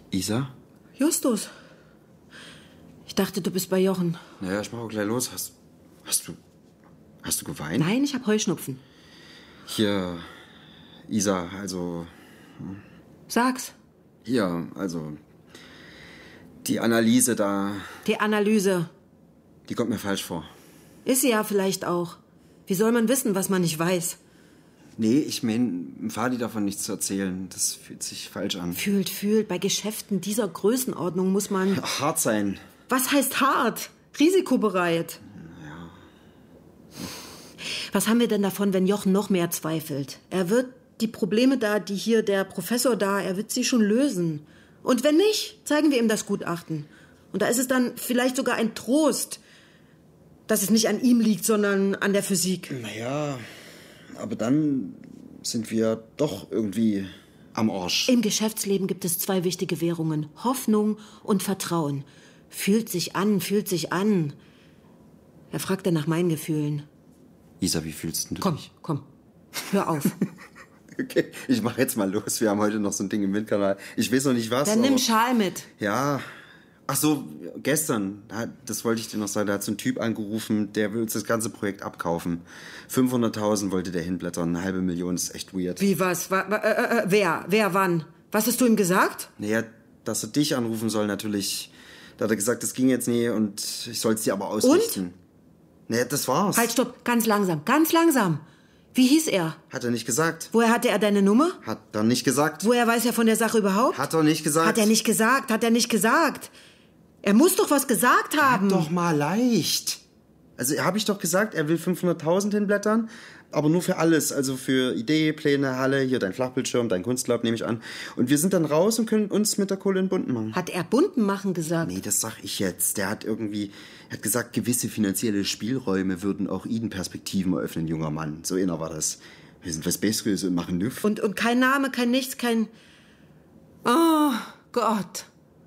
Isa? Justus. Ich dachte, du bist bei Jochen. Naja, ich mach auch gleich los. Hast du geweint? Nein, ich hab Heuschnupfen. Hier, Isa, also... Sag's. Hier, also... Die Analyse da... Die Analyse. Die kommt mir falsch vor. Ist sie ja vielleicht auch. Wie soll man wissen, was man nicht weiß? Nee, ich mein, Fadi davon nichts zu erzählen. Das fühlt sich falsch an. Fühlt. Bei Geschäften dieser Größenordnung muss man... Hart sein. Was heißt hart? Risikobereit. Ja. Was haben wir denn davon, wenn Jochen noch mehr zweifelt? Er wird die Probleme da, die hier der Professor da, er wird sie schon lösen. Und wenn nicht, zeigen wir ihm das Gutachten. Und da ist es dann vielleicht sogar ein Trost, dass es nicht an ihm liegt, sondern an der Physik. Naja, aber dann sind wir doch irgendwie am Arsch. Im Geschäftsleben gibt es 2 wichtige Währungen. Hoffnung und Vertrauen. Fühlt sich an. Er fragte nach meinen Gefühlen. Isa, wie fühlst du dich? Komm. Hör auf. Okay, ich mach jetzt mal los. Wir haben heute noch so ein Ding im Windkanal. Ich weiß noch nicht was. Dann nimm Schal mit. Ja. Ach so, gestern, das wollte ich dir noch sagen, da hat so ein Typ angerufen, der will uns das ganze Projekt abkaufen. 500.000 wollte der hinblättern, 500.000 ist echt weird. Wie, was? Wer, wann? Was hast du ihm gesagt? Naja, dass er dich anrufen soll natürlich. Da hat er gesagt, das ging jetzt nie und ich soll es dir aber ausrichten. Und? Naja, das war's. Halt, stopp, ganz langsam. Wie hieß er? Hat er nicht gesagt. Woher hatte er deine Nummer? Hat er nicht gesagt. Woher weiß er von der Sache überhaupt? Hat er nicht gesagt. Hat er nicht gesagt. Er muss doch was gesagt haben. Doch mal leicht. Also habe ich doch gesagt, er will 500.000 hinblättern, aber nur für alles. Also für Idee, Pläne, Halle, hier dein Flachbildschirm, dein Kunstlab, nehme ich an. Und wir sind dann raus und können uns mit der Kohle in Bunten machen. Hat er Bunten machen gesagt? Nee, das sag ich jetzt. Der hat gesagt, gewisse finanzielle Spielräume würden auch Ihnen Perspektiven eröffnen, junger Mann. So einer war das. Wir sind was Besseres und machen Nüff. Und kein Name, kein Nichts, kein... Oh Gott.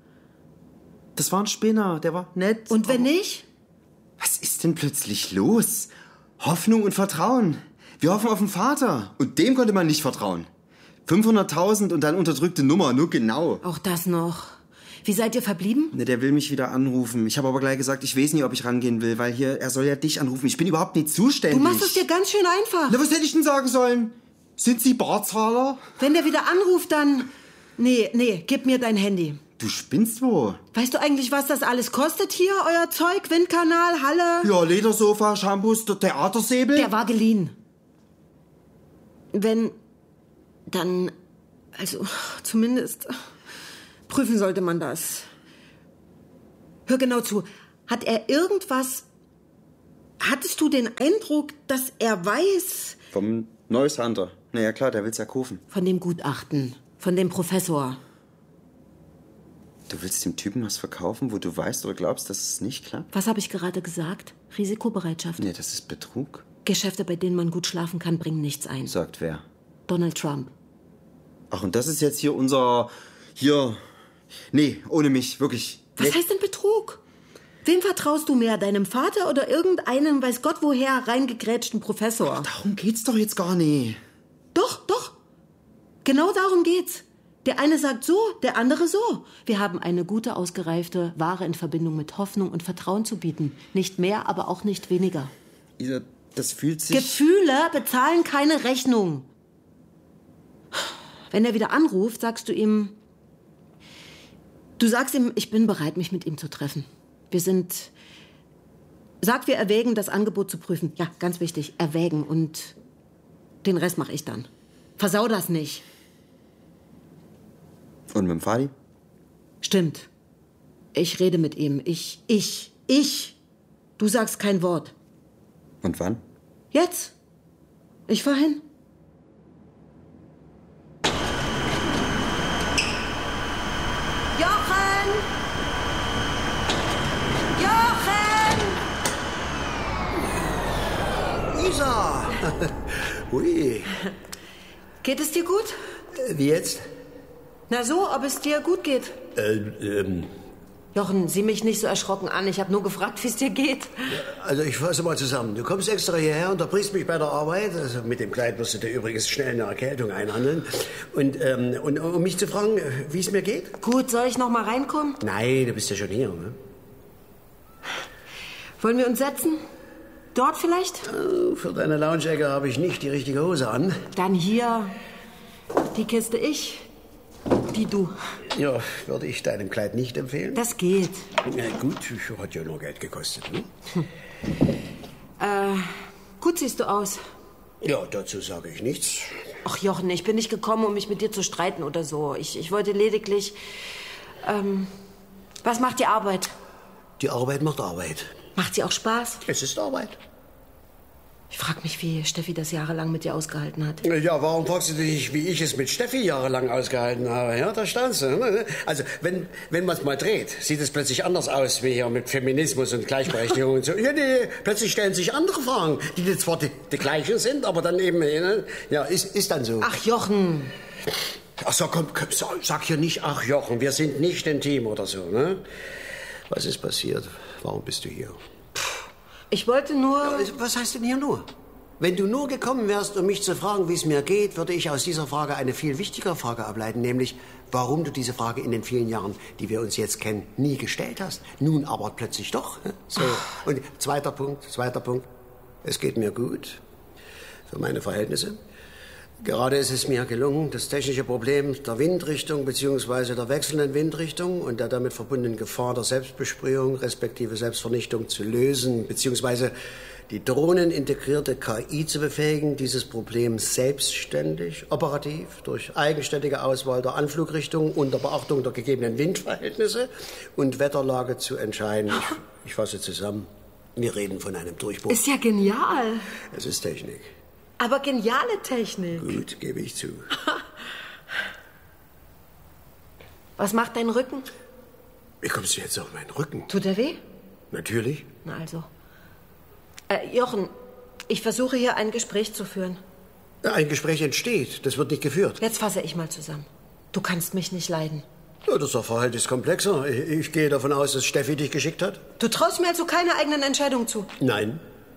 Das war ein Spinner, der war nett. Und wenn nicht? Was ist denn plötzlich los? Hoffnung und Vertrauen. Wir hoffen auf den Vater. Und dem konnte man nicht vertrauen. 500.000 und dann unterdrückte Nummer, nur genau. Auch das noch. Wie seid ihr verblieben? Ne, der will mich wieder anrufen. Ich habe aber gleich gesagt, ich weiß nicht, ob ich rangehen will, weil er soll ja dich anrufen. Ich bin überhaupt nicht zuständig. Du machst es dir ganz schön einfach. Na, was hätte ich denn sagen sollen? Sind Sie Barzahler? Wenn der wieder anruft, dann... Nee, gib mir dein Handy. Du spinnst wo? Weißt du eigentlich, was das alles kostet hier, euer Zeug? Windkanal, Halle? Ja, Ledersofa, Shampoos, der Theatersäbel. Der war geliehen. Wenn, dann, also zumindest prüfen sollte man das. Hör genau zu. Hat er irgendwas... Hattest du den Eindruck, dass er weiß... Vom Neues Hunter. Naja, klar, der will's ja kaufen. Von dem Gutachten. Von dem Professor. Du willst dem Typen was verkaufen, wo du weißt oder glaubst, dass es nicht klappt? Was habe ich gerade gesagt? Risikobereitschaft. Nee, das ist Betrug. Geschäfte, bei denen man gut schlafen kann, bringen nichts ein. Sagt wer? Donald Trump. Ach, und das ist jetzt hier unser... Nee, ohne mich, wirklich. Was heißt denn Betrug? Wem vertraust du mehr, deinem Vater oder irgendeinem, weiß Gott woher, reingegrätschten Professor? Ach, darum geht's doch jetzt gar nicht. Doch. Genau darum geht's. Der eine sagt so, der andere so. Wir haben eine gute, ausgereifte Ware in Verbindung mit Hoffnung und Vertrauen zu bieten. Nicht mehr, aber auch nicht weniger. Isa, das fühlt sich... Gefühle bezahlen keine Rechnung. Wenn er wieder anruft, sagst du ihm... Du sagst ihm, ich bin bereit, mich mit ihm zu treffen. Sag, wir erwägen, das Angebot zu prüfen. Ja, ganz wichtig, erwägen. Und den Rest mache ich dann. Versau das nicht. Und mit dem Fadi? Stimmt. Ich rede mit ihm. Ich. Du sagst kein Wort. Und wann? Jetzt. Ich fahr hin. Jochen! Isa! Ui. Geht es dir gut? Wie jetzt? Na so, ob es dir gut geht. Jochen, sieh mich nicht so erschrocken an. Ich habe nur gefragt, wie es dir geht. Also ich fasse mal zusammen. Du kommst extra hierher, unterbrichst mich bei der Arbeit. Also mit dem Kleid wirst du dir übrigens schnell eine Erkältung einhandeln. Und um mich zu fragen, wie es mir geht? Gut, soll ich noch mal reinkommen? Nein, du bist ja schon hier, ne? Wollen wir uns setzen? Dort vielleicht? Für deine Lounge-Ecke habe ich nicht die richtige Hose an. Dann hier. Die Kiste ich, die du. Ja, würde ich deinem Kleid nicht empfehlen. Das geht. Na gut, hat ja nur Geld gekostet, ne? Gut siehst du aus. Ja, dazu sage ich nichts. Ach Jochen, ich bin nicht gekommen, um mich mit dir zu streiten oder so. Ich wollte lediglich... was macht die Arbeit? Die Arbeit macht Arbeit. Macht sie auch Spaß? Es ist Arbeit. Ich frag mich, wie Steffi das jahrelang mit dir ausgehalten hat. Ja, warum fragst du dich, wie ich es mit Steffi jahrelang ausgehalten habe? Ja, da standst du. Ne? Also, wenn man es mal dreht, sieht es plötzlich anders aus, wie hier mit Feminismus und Gleichberechtigung und so. Ja, nee, plötzlich stellen sich andere Fragen, die zwar die gleichen sind, aber dann eben, ne? Ja, ist dann so. Ach, Jochen. Ach so, komm, sag hier nicht, ach Jochen, wir sind nicht ein Team oder so, ne? Was ist passiert? Warum bist du hier? Ich wollte nur... Was heißt denn hier nur? Wenn du nur gekommen wärst, um mich zu fragen, wie es mir geht, würde ich aus dieser Frage eine viel wichtigere Frage ableiten, nämlich, warum du diese Frage in den vielen Jahren, die wir uns jetzt kennen, nie gestellt hast. Nun aber plötzlich doch. So. Und zweiter Punkt. Es geht mir gut. Für meine Verhältnisse. Gerade ist es mir gelungen, das technische Problem der Windrichtung bzw. der wechselnden Windrichtung und der damit verbundenen Gefahr der Selbstbesprühung respektive Selbstvernichtung zu lösen bzw. die drohnenintegrierte KI zu befähigen, dieses Problem selbstständig, operativ, durch eigenständige Auswahl der Anflugrichtung unter Beachtung der gegebenen Windverhältnisse und Wetterlage zu entscheiden. Ich fasse zusammen. Wir reden von einem Durchbruch. Ist ja genial. Es ist Technik. Aber geniale Technik. Gut, gebe ich zu. Was macht dein Rücken? Wie kommst du jetzt auf meinen Rücken? Tut er weh? Natürlich. Na also. Jochen, ich versuche hier ein Gespräch zu führen. Ein Gespräch entsteht, das wird nicht geführt. Jetzt fasse ich mal zusammen. Du kannst mich nicht leiden. Ja, das Sachverhalt ist komplexer. Ich gehe davon aus, dass Steffi dich geschickt hat. Du traust mir also keine eigenen Entscheidungen zu? Nein.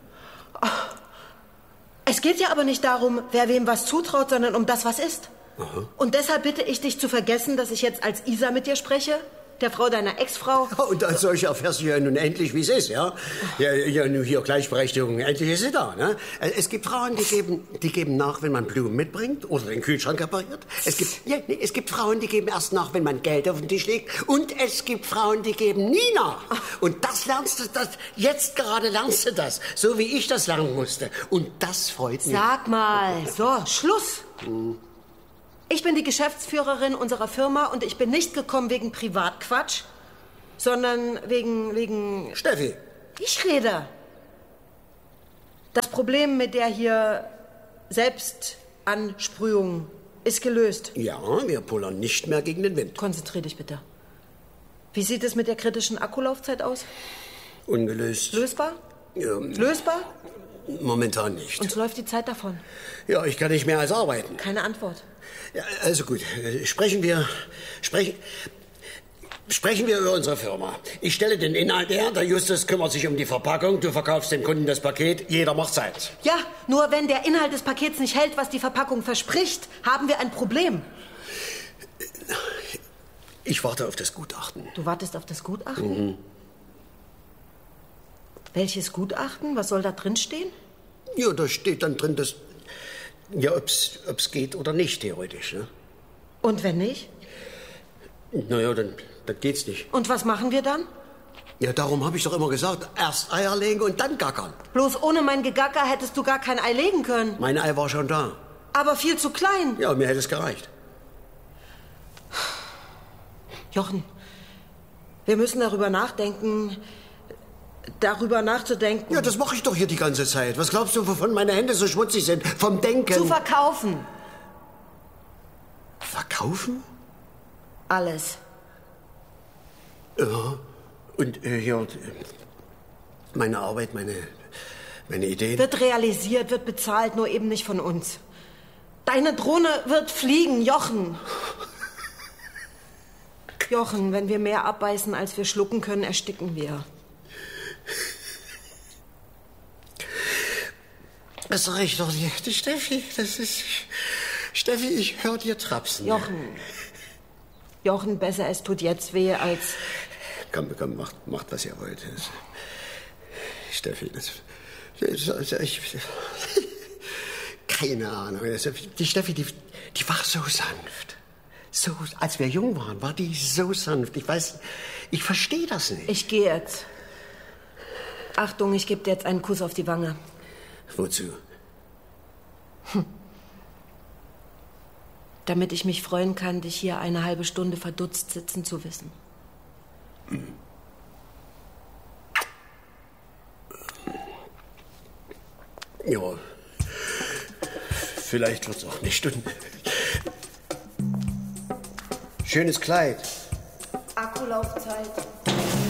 Es geht ja aber nicht darum, wer wem was zutraut, sondern um das, was ist. Aha. Und deshalb bitte ich dich zu vergessen, dass ich jetzt als Isa mit dir spreche, der Frau deiner Ex-Frau. Und als solche erfährst du ja nun endlich, wie es ist, ja? Ja, nun hier Gleichberechtigung, endlich ist sie da, ne? Es gibt Frauen, die geben nach, wenn man Blumen mitbringt oder den Kühlschrank repariert. Es gibt Frauen, die geben erst nach, wenn man Geld auf den Tisch legt. Und es gibt Frauen, die geben nie nach. Und jetzt gerade lernst du das, so wie ich das lernen musste. Und das freut mich. Sag mal, so, Schluss. Ich bin die Geschäftsführerin unserer Firma und ich bin nicht gekommen wegen Privatquatsch, sondern wegen... Steffi. Ich rede. Das Problem mit der hier Selbstansprühung ist gelöst. Ja, wir pullern nicht mehr gegen den Wind. Konzentrier dich bitte. Wie sieht es mit der kritischen Akkulaufzeit aus? Ungelöst. Lösbar? Lösbar? Momentan nicht. Uns läuft die Zeit davon. Ja, ich kann nicht mehr als arbeiten. Keine Antwort. Ja, also gut, sprechen wir über unsere Firma. Ich stelle den Inhalt her, der Justus kümmert sich um die Verpackung, du verkaufst dem Kunden das Paket, jeder macht seins. Ja, nur wenn der Inhalt des Pakets nicht hält, was die Verpackung verspricht, haben wir ein Problem. Ich warte auf das Gutachten. Du wartest auf das Gutachten? Mhm. Welches Gutachten? Was soll da drin stehen? Ja, da steht dann drin, dass... Ja, ob's geht oder nicht, theoretisch, ne? Und wenn nicht? Naja, dann geht's nicht. Und was machen wir dann? Ja, darum habe ich doch immer gesagt, erst Eier legen und dann gackern. Bloß ohne mein Gegacker hättest du gar kein Ei legen können. Mein Ei war schon da. Aber viel zu klein. Ja, mir hätte es gereicht. Jochen, wir müssen darüber nachzudenken. Ja, das mache ich doch hier die ganze Zeit. Was glaubst du, wovon meine Hände so schmutzig sind? Vom Denken. Zu verkaufen. Verkaufen? Alles. Ja. Und hier, meine Arbeit, meine Ideen. Wird realisiert, wird bezahlt, nur eben nicht von uns. Deine Drohne wird fliegen, Jochen. Jochen, wenn wir mehr abbeißen, als wir schlucken können, ersticken wir. Das sag ich doch die Steffi. Das ist... Steffi, ich hör dir trapsen. Jochen, besser es tut jetzt weh als... Komm, macht was ihr wollt. Steffi, keine Ahnung. Die Steffi, die war so sanft. So, als wir jung waren, war die so sanft. Ich verstehe das nicht. Ich gehe jetzt. Achtung, ich gebe dir jetzt einen Kuss auf die Wange. Wozu? Damit ich mich freuen kann, dich hier eine halbe Stunde verdutzt sitzen zu wissen. Ja, vielleicht wird's auch eine Stunde. Schönes Kleid. Akkulaufzeit